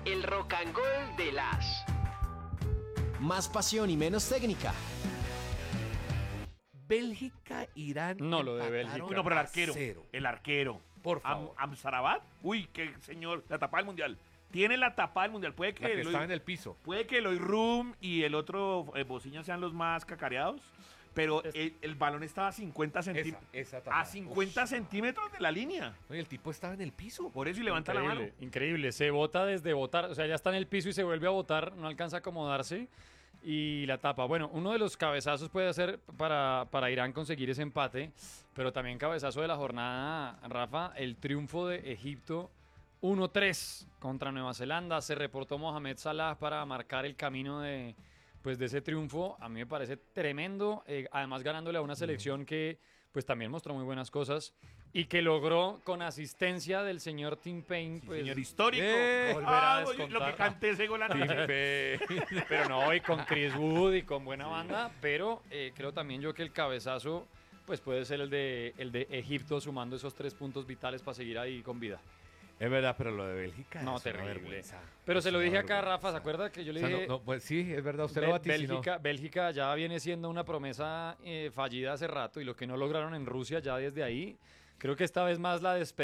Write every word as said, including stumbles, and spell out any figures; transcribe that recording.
El Rock and Gold de las. Más pasión y menos técnica. Bélgica, Irán. No, lo de empataron Bélgica. Uy, no, pero el a arquero. cero. El arquero. Por favor. Am, Amsarabat. Uy, qué señor. La tapada del mundial. Tiene la tapada del mundial. Puede que, La que Eloy- estaba en el piso. puede que Eloy Rum y el otro eh, Bociña sean los más cacareados. Pero Es- el, el balón estaba a cincuenta centímetros. Esa, esa tapada. A cincuenta centímetros de la línea. No, y el tipo estaba en el piso. Por eso y levanta la mano. Increíble, increíble. Se bota desde botar, o sea, ya está en el piso y se vuelve a botar, no alcanza a acomodarse y la tapa. Bueno, uno de los cabezazos puede ser para, para Irán conseguir ese empate, pero también cabezazo de la jornada, Rafa, el triunfo de Egipto uno tres contra Nueva Zelanda. Se reportó Mohamed Salah para marcar el camino de, pues, de ese triunfo. A mí me parece tremendo, eh, además ganándole a una selección que pues también mostró muy buenas cosas y que logró con asistencia del señor Tim Payne, pues, Señor histórico. Eh, volver a Ah, oye, lo descontar. que canté ese gol anoche. Tim Payne. Pero no, y con Chris Wood y con buena banda, pero eh, creo también yo que el cabezazo pues puede ser el de, el de Egipto sumando esos tres puntos vitales para seguir ahí con vida. Es verdad, pero lo de Bélgica No, es una terrible. vergüenza. Pero Es se lo una dije acá a vergüenza. Rafa, ¿se acuerda que yo le O sea, dije... no, no, pues sí, es verdad, usted Bé- lo vaticinó. Bélgica, Bélgica ya viene siendo una promesa eh, fallida hace rato y lo que no lograron en Rusia ya desde ahí, creo que esta vez más la despedida